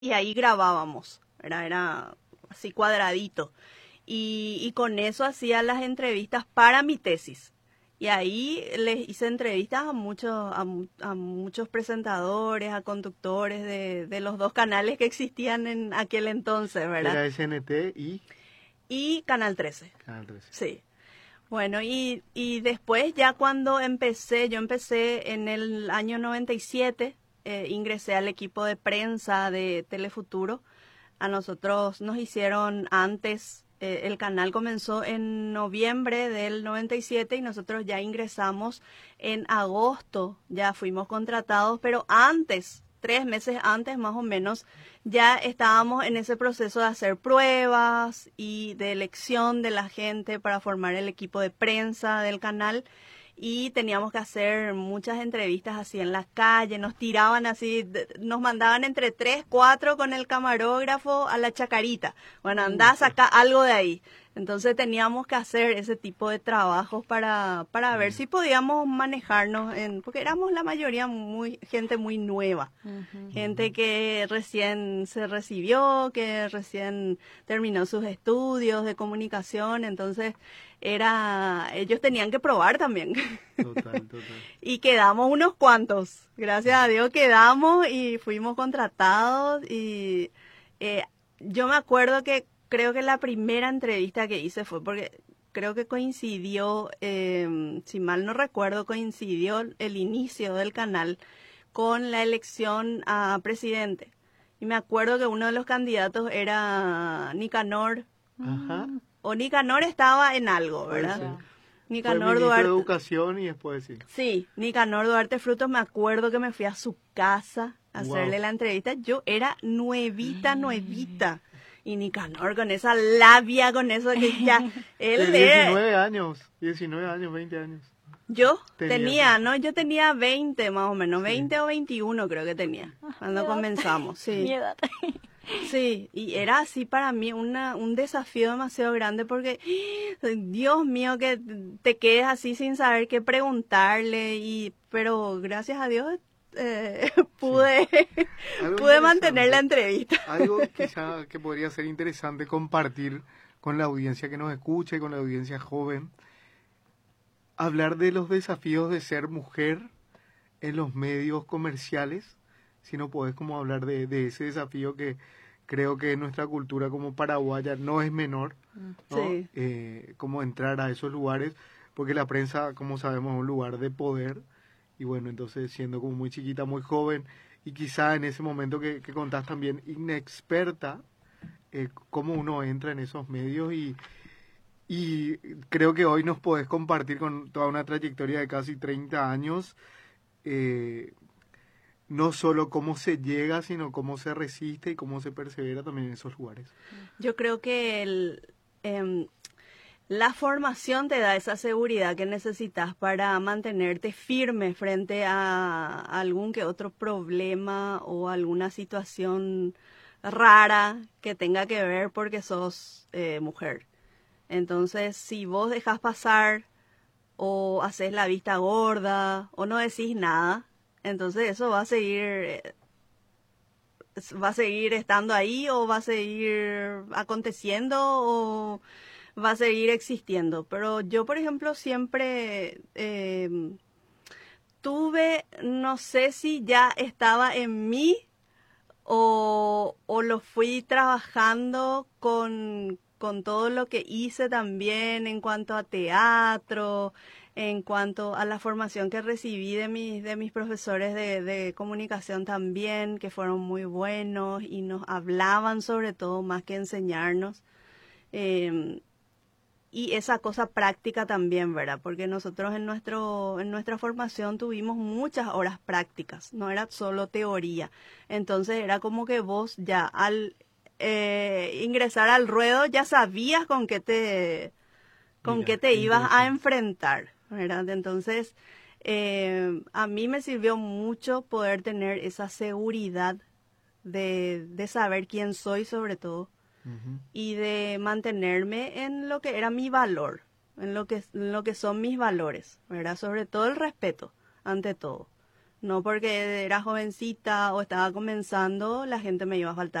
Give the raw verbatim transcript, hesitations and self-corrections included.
y ahí grabábamos, era, era así cuadradito. Y, y con eso hacía las entrevistas para mi tesis. Y ahí les hice entrevistas a muchos, a, a muchos presentadores, a conductores de, de los dos canales que existían en aquel entonces, ¿verdad? Era S N T y... Y Canal trece. Canal trece. Sí. Bueno, y, y después ya cuando empecé, yo empecé en el año noventa y siete, eh, ingresé al equipo de prensa de Telefuturo. A nosotros nos hicieron antes... Eh, el canal comenzó en noviembre del noventa y siete y nosotros ya ingresamos en agosto, ya fuimos contratados, pero antes, tres meses antes más o menos, ya estábamos en ese proceso de hacer pruebas y de elección de la gente para formar el equipo de prensa del canal. Y teníamos que hacer muchas entrevistas así en la calle, nos tiraban así, nos mandaban entre tres, cuatro con el camarógrafo a la chacarita. Bueno, andá, saca algo de ahí. Entonces teníamos que hacer ese tipo de trabajos para, para ver si podíamos manejarnos, en, porque éramos la mayoría muy gente muy nueva, uh-huh. Gente que recién se recibió, que recién terminó sus estudios de comunicación, entonces era ellos tenían que probar también. Total, total. Y quedamos unos cuantos, gracias a Dios quedamos y fuimos contratados y eh, yo me acuerdo que creo que la primera entrevista que hice fue porque creo que coincidió, eh, si mal no recuerdo, coincidió el inicio del canal con la elección a presidente. Y me acuerdo que uno de los candidatos era Nicanor. Ajá. O Nicanor estaba en algo, ¿verdad? Sí. Nicanor Fue Duarte. de Educación y después sí. Sí, Nicanor Duarte Frutos, me acuerdo que me fui a su casa a Wow. hacerle la entrevista. Yo era nuevita, nuevita. Y Nicanor con esa labia, con eso que ya... Él de diecinueve años, diecinueve años, veinte años. Yo tenía, tenía, ¿no? Yo tenía veinte más o menos, veinte sí. O veintiuno creo que tenía, cuando comenzamos, sí. Mi edad. Sí, y era así para mí una, un desafío demasiado grande porque, Dios mío, que te quedes así sin saber qué preguntarle, y pero gracias a Dios eh, pude, sí. pude mantener la entrevista. Algo quizá que podría ser interesante compartir con la audiencia que nos escucha y con la audiencia joven, hablar de los desafíos de ser mujer en los medios comerciales, si no podés como hablar de, de ese desafío que creo que en nuestra cultura como paraguaya no es menor, ¿no? Sí. Eh, como entrar a esos lugares, porque la prensa, como sabemos, es un lugar de poder, y bueno, entonces siendo como muy chiquita, muy joven, y quizá en ese momento que, que contás también inexperta, eh, cómo uno entra en esos medios, y, y creo que hoy nos podés compartir con toda una trayectoria de casi treinta años, eh, no solo cómo se llega, sino cómo se resiste y cómo se persevera también en esos lugares. Yo creo que el, eh, la formación te da esa seguridad que necesitas para mantenerte firme frente a algún que otro problema o alguna situación rara que tenga que ver porque sos eh, mujer. Entonces, si vos dejas pasar o haces la vista gorda o no decís nada, entonces eso va a seguir va a seguir estando ahí, o va a seguir aconteciendo, o va a seguir existiendo. Pero yo, por ejemplo, siempre eh, tuve, no sé si ya estaba en mí o, o lo fui trabajando con, con todo lo que hice también en cuanto a teatro, en cuanto a la formación que recibí de mis, de mis profesores de, de comunicación también, que fueron muy buenos y nos hablaban sobre todo más que enseñarnos. Eh, y esa cosa práctica también, ¿verdad? Porque nosotros en, nuestro, en nuestra formación tuvimos muchas horas prácticas, no era solo teoría. Entonces era como que vos ya al eh, ingresar al ruedo ya sabías con qué te, con Mira, qué te ibas a enfrentar, ¿verdad? Entonces, eh, a mí me sirvió mucho poder tener esa seguridad de, de saber quién soy sobre todo, uh-huh. Y de mantenerme en lo que era mi valor, en lo que, en lo que son mis valores, ¿verdad? Sobre todo el respeto, ante todo, No porque era jovencita o estaba comenzando, la gente me iba a faltar.